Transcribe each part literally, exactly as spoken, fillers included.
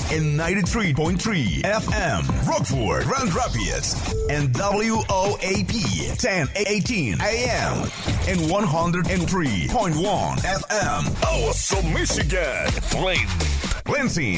en ninety-three point three F M, Rockford, Grand Rapids, and W O A P ten eighteen A M, and one oh three point one F M, Awesome, Michigan, Flint, Lansing,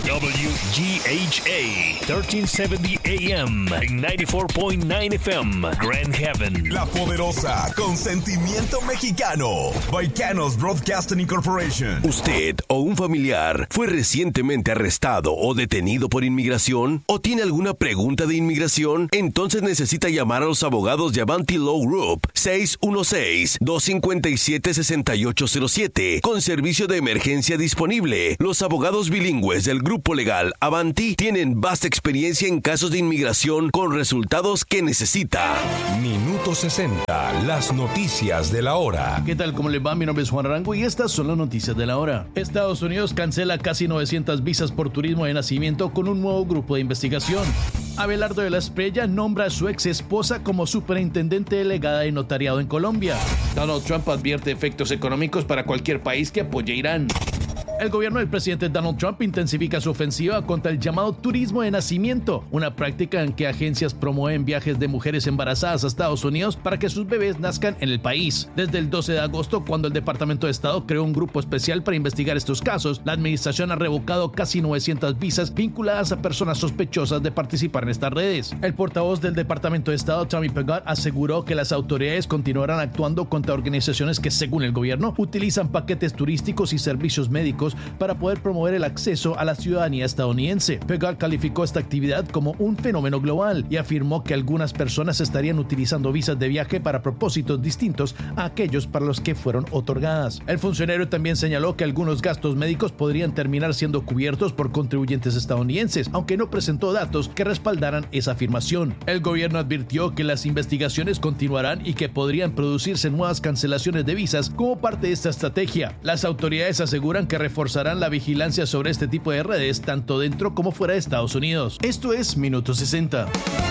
W G H A thirteen seventy A M, and ninety-four point nine F M, Grand Haven. La Poderosa, con sentimiento mexicano, Baicanos Broadcasting Incorporation. ¿Usted o un familiar fue recientemente arrestado o detenido por inmigración? ¿O tiene alguna pregunta de inmigración? Entonces necesita llamar a los abogados de Avanti Law Group seis uno seis, dos cinco siete, seis ocho cero siete con servicio de emergencia disponible. Los abogados bilingües del grupo legal Avanti tienen vasta experiencia en casos de inmigración con resultados que necesita. Minuto sesenta, las noticias de la hora. ¿Qué tal? ¿Cómo le va? Mi nombre es Juan Arango y estas son las noticias de la hora. Estados Unidos cancela casi novecientas visas por turismo de nacimiento con un nuevo grupo de investigación. Abelardo de la Espriella nombra a su ex esposa como superintendente delegada de notariado en Colombia. Donald Trump advierte efectos económicos para cualquier país que apoye a Irán. El gobierno del presidente Donald Trump intensifica su ofensiva contra el llamado turismo de nacimiento, una práctica en que agencias promueven viajes de mujeres embarazadas a Estados Unidos para que sus bebés nazcan en el país. Desde el doce de agosto, cuando el Departamento de Estado creó un grupo especial para investigar estos casos, la administración ha revocado casi novecientas visas vinculadas a personas sospechosas de participar en estas redes. El portavoz del Departamento de Estado, Tommy Pigott, aseguró que las autoridades continuarán actuando contra organizaciones que, según el gobierno, utilizan paquetes turísticos y servicios médicos para poder promover el acceso a la ciudadanía estadounidense. Pigott calificó esta actividad como un fenómeno global y afirmó que algunas personas estarían utilizando visas de viaje para propósitos distintos a aquellos para los que fueron otorgadas. El funcionario también señaló que algunos gastos médicos podrían terminar siendo cubiertos por contribuyentes estadounidenses, aunque no presentó datos que respaldaran esa afirmación. El gobierno advirtió que las investigaciones continuarán y que podrían producirse nuevas cancelaciones de visas como parte de esta estrategia. Las autoridades aseguran que reforzarán la vigilancia sobre este tipo de redes tanto dentro como fuera de Estados Unidos. Esto es Minuto sesenta.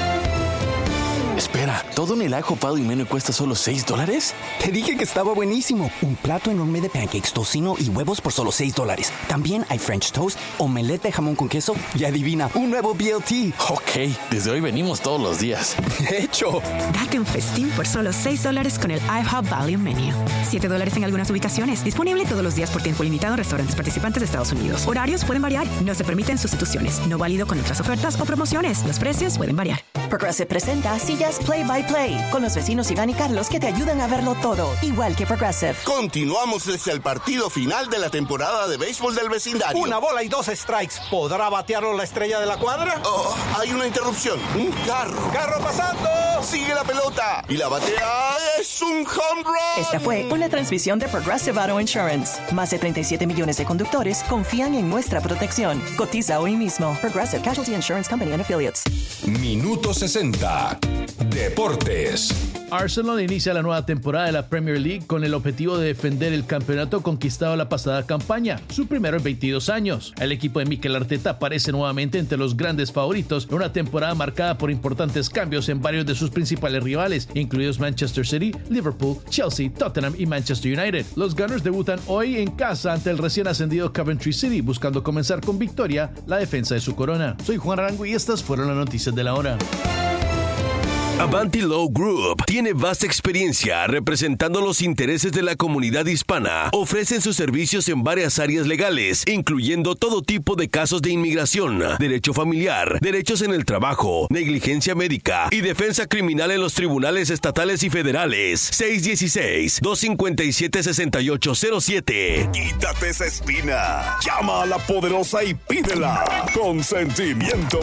Espera, ¿todo en el ajo pado y menú cuesta solo seis dólares? Te dije que estaba buenísimo. Un plato enorme de pancakes, tocino y huevos por solo seis dólares. También hay French toast, omelette de jamón con queso y adivina, un nuevo B L T. Ok, desde hoy venimos todos los días. De hecho. Date un festín por solo seis dólares con el IHOP Value Menu. siete dólares en algunas ubicaciones. Disponible todos los días por tiempo limitado en restaurantes participantes de Estados Unidos. Horarios pueden variar. No se permiten sustituciones. No válido con otras ofertas o promociones. Los precios pueden variar. Progressive presenta Sillas Play by Play con los vecinos Iván y Carlos que te ayudan a verlo todo, igual que Progressive. Continuamos desde el partido final de la temporada de béisbol del vecindario. Una bola y dos strikes. ¿Podrá batearlo la estrella de la cuadra? Oh, hay una interrupción. Un carro. ¡Carro pasando! Sigue la pelota. Y la batea es un home run. Esta fue una transmisión de Progressive Auto Insurance. Más de treinta y siete millones de conductores confían en nuestra protección. Cotiza hoy mismo. Progressive Casualty Insurance Company and Affiliates. Minuto sesenta. Deportes. Arsenal inicia la nueva temporada de la Premier League con el objetivo de defender el campeonato conquistado la pasada campaña, su primero en veintidós años. El equipo de Mikel Arteta aparece nuevamente entre los grandes favoritos en una temporada marcada por importantes cambios en varios de sus principales rivales, incluidos Manchester City, Liverpool, Chelsea, Tottenham y Manchester United. Los Gunners debutan hoy en casa ante el recién ascendido Coventry City, buscando comenzar con victoria la defensa de su corona. Soy Juan Arango y estas fueron las noticias de la hora. Avanti Law Group tiene vasta experiencia representando los intereses de la comunidad hispana. Ofrecen sus servicios en varias áreas legales, incluyendo todo tipo de casos de inmigración, derecho familiar, derechos en el trabajo, negligencia médica y defensa criminal en los tribunales estatales y federales. seis uno seis, dos cinco siete, seis ocho cero siete. Quítate esa espina. Llama a la Poderosa y pídela. Consentimiento